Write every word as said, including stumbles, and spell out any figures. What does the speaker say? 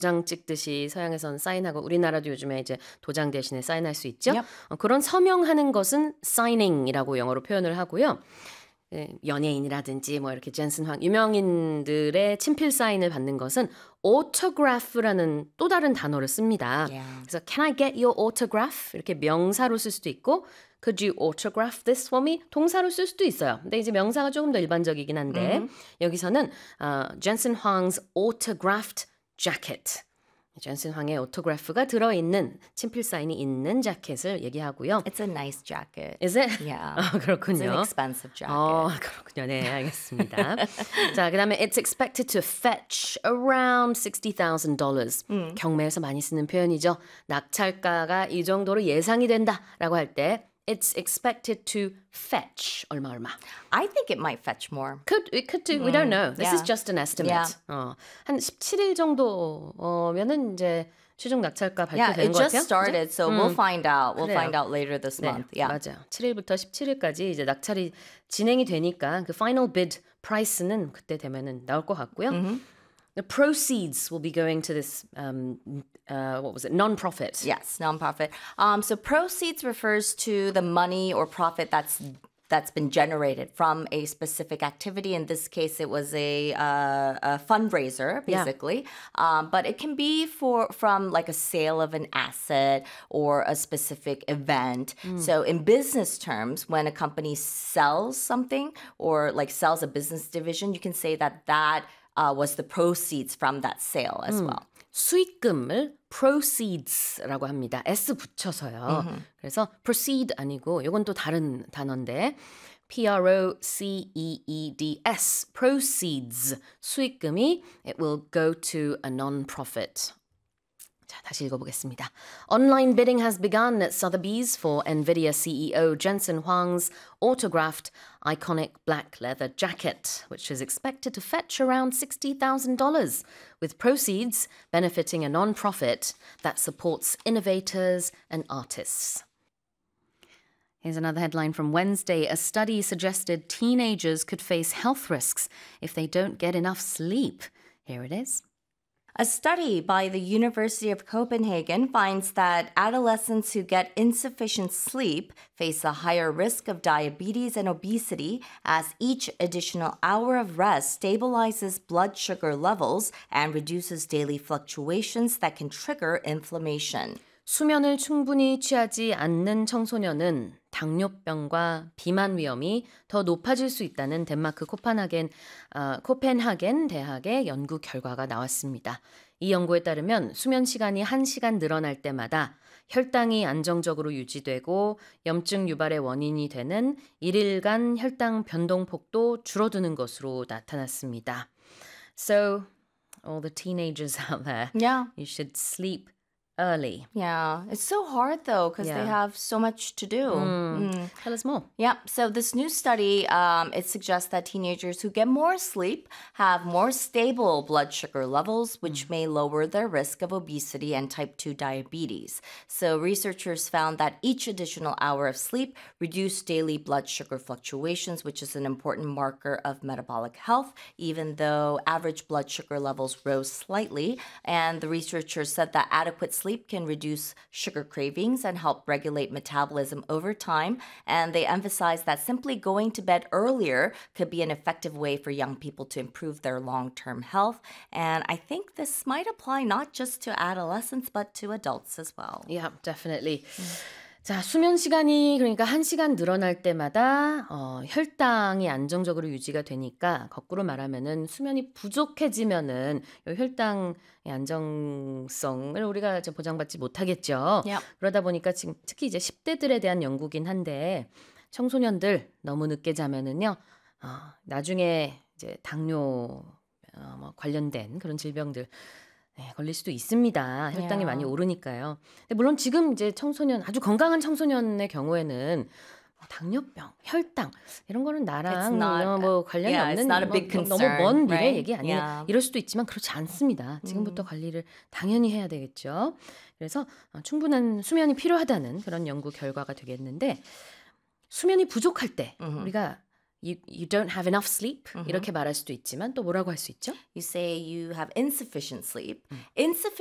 도장 찍듯이 서양에서는 사인하고 우리나라도 요즘에 이제 도장 대신에 사인할 수 있죠. Yep. 어, 그런 서명하는 것은 signing이라고 영어로 표현을 하고요. 예, 연예인이라든지 뭐 이렇게 젠슨 황 유명인들의 친필 사인을 받는 것은 autograph라는 또 다른 단어를 씁니다. Yeah. 그래서 can I get your autograph? 이렇게 명사로 쓸 수도 있고 could you autograph this for me? 동사로 쓸 수도 있어요. 근데 이제 명사가 조금 더 일반적이긴 한데 Mm-hmm. 여기서는 어, Jensen Huang's autographed jacket. 젠슨 황의 오토그래프가 들어있는 친필 사인이 있는 자켓을 얘기하고요. It's a nice jacket. Is it? Yeah. 아, 그렇군요. It's an expensive jacket. 어, 그렇군요. 네, 알겠습니다. 자, 그다음에 it's expected to fetch around sixty thousand dollars. 음. 경매에서 많이 쓰는 표현이죠. 낙찰가가 이 정도로 예상이 된다라고 할 때 it's expected to fetch 얼마 얼마. I think it might fetch more. Could it could do. We don't know. This yeah. is just an estimate. Yeah. 어, 한 십칠 일 정도면은 이제 최종 낙찰가 Yeah, 발표되는 it 것 just 같아요. started, 그죠? so 음. we'll find out. We'll 그래요. find out later this 네, month. Yeah. 맞아요. 칠 일부터 십칠 일까지 이제 낙찰이 진행이 되니까 그 final bid price는 그때 되면은 나올 것 같고요. Mm-hmm. The proceeds will be going to this um, uh, what was it? Non-profit. Yes, nonprofit. Um, so proceeds refers to the money or profit that's that's been generated from a specific activity. In this case, it was a, uh, a fundraiser, Yeah. basically. Um, but it can be for from like a sale of an asset or a specific event. So in business terms, when a company sells something or like sells a business division, you can say that that uh, was the proceeds from that sale as well. 수익금을 proceeds라고 합니다. S 붙여서요. Mm-hmm. 그래서 proceed 아니고 이건 또 다른 단어인데 P R O C E E D S proceeds 수익금이 it will go to a non-profit. 자, 다시 읽어보겠습니다. Online bidding has begun at Sotheby's for NVIDIA C E O Jensen Huang's autographed iconic black leather jacket, which is expected to fetch around sixty thousand dollars, with proceeds benefiting a non-profit that supports innovators and artists. Here's another headline from Wednesday. A study suggested teenagers could face health risks if they don't get enough sleep. Here it is. A study by the University of Copenhagen finds that adolescents who get insufficient sleep face a higher risk of diabetes and obesity as each additional hour of rest stabilizes blood sugar levels and reduces daily fluctuations that can trigger inflammation. 수면을 충분히 취하지 않는 청소년은 당뇨병과 비만 위험이 더 높아질 수 있다는 덴마크 코펜하겐, 어, 코펜하겐 대학의 연구 결과가 나왔습니다. 이 연구에 따르면 수면 시간이 한 시간 늘어날 때마다 혈당이 안정적으로 유지되고 염증 유발의 원인이 되는 일일간 혈당 변동폭도 줄어드는 것으로 나타났습니다. So, all the teenagers out there, Yeah. you should sleep early. Yeah. It's so hard though because Yeah. they have so much to do. Mm. Tell us more. Yeah, so this new study, um, it suggests that teenagers who get more sleep have more stable blood sugar levels, which may lower their risk of obesity and type two diabetes. So researchers found that each additional hour of sleep reduced daily blood sugar fluctuations, which is an important marker of metabolic health, even though average blood sugar levels rose slightly. And the researchers said that adequate sleep can reduce sugar cravings and help regulate metabolism over time. And they emphasize that simply going to bed earlier could be an effective way for young people to improve their long-term health. And I think this might apply not just to adolescents, but to adults as well. Yeah, definitely. 자, 수면 시간이 그러니까 한 시간 늘어날 때마다 어, 혈당이 안정적으로 유지가 되니까 거꾸로 말하면은 수면이 부족해지면은 이 혈당의 안정성을 우리가 이제 보장받지 못하겠죠. Yep. 그러다 보니까 지금 특히 이제 십 대들에 대한 연구긴 한데 청소년들 너무 늦게 자면은요, 어, 나중에 이제 당뇨 어, 뭐 관련된 그런 질병들 네, 걸릴 수도 있습니다. 혈당이 Yeah. 많이 오르니까요. 근데 물론 지금 이제 청소년, 아주 건강한 청소년의 경우에는 뭐 당뇨병, 혈당 이런 거는 It's 나랑 not- 어, 뭐 관련이 yeah, it's 없는 not a 뭐, big 너- 너무 concern, 먼 미래 right? 얘기 아니에요. Yeah. 이럴 수도 있지만 그렇지 않습니다. 지금부터 관리를 당연히 해야 되겠죠. 그래서 어, 충분한 수면이 필요하다는 그런 연구 결과가 되겠는데 수면이 부족할 때 우리가 you, you don't have enough sleep 이렇게 말할 수도 있지만 또 뭐라고 할 수 있죠? You say you have insufficient sleep. Insufficient